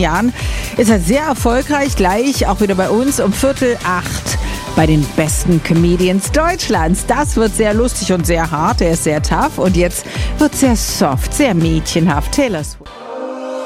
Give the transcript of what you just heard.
Jahren ist er sehr erfolgreich, gleich auch wieder bei uns um 7:45 bei den besten Comedians Deutschlands. Das wird sehr lustig und sehr hart, er ist sehr tough und jetzt wird sehr soft, sehr mädchenhaft. Taylor Swift.